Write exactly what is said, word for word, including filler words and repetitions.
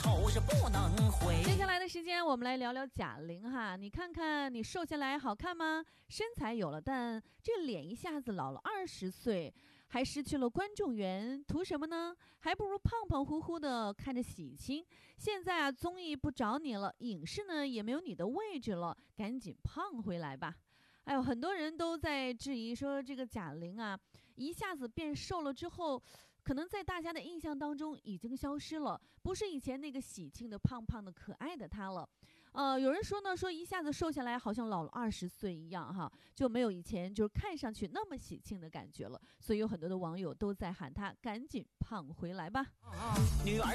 头是不能回。 接下来的时间我们来聊聊贾玲哈，你看看你瘦下来好看吗？身材有了，但这脸一下子老了二十岁，还失去了观众缘，图什么呢？还不如胖胖乎乎的看着喜庆。现在啊，综艺不找你了，影视呢也没有你的位置了，赶紧胖回来吧。哎呦，很多人都在质疑说，这个贾玲啊，一下子变瘦了之后，可能在大家的印象当中已经消失了，不是以前那个喜庆的、胖胖的、可爱的她了。呃，有人说呢，说一下子瘦下来，好像老了二十岁一样，哈，就没有以前就是看上去那么喜庆的感觉了。所以有很多的网友都在喊她赶紧胖回来吧。 女儿